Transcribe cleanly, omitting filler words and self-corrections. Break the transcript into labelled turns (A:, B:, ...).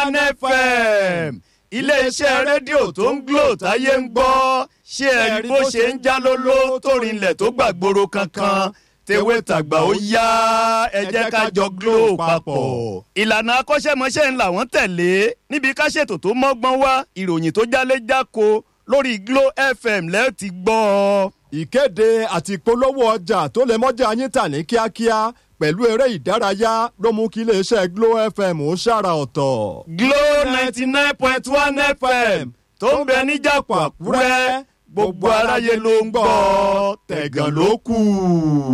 A: FM iléeṣẹ́ rédíò tó ń Glo táyé ń gbọ́ ṣé ẹ rí bó ṣe ń já lóló tó rinlẹ̀ tó gbàgbóró kankan tewé tàgbà ó yá ẹ jẹ́ ká jọ Glo papọ̀. ìlànà akọ́ṣẹ́mọṣẹ́ ńlá wọ́n tẹ̀lé níbi ká ṣètò tó mọ́gbọ́n wá ìròyìn tó jálé jáko lórí Glo FM lẹ́ẹ̀ ti gbọ́ ọ.
B: ìkéde àti ìpolówó ọjà tó lè mọ́jà yín tà ní kíákíá pẹ̀lú eré ìdárayá ló mú kí iléeṣẹ́ Glo FM ó ṣàrà ọ̀tọ̀.
A: Glo 99.1 FM tó ń bẹ níjàpọ̀ Àkúrẹ́ gbogbo aráyé ló ń gbọ́ tẹ̀gàn ló kù.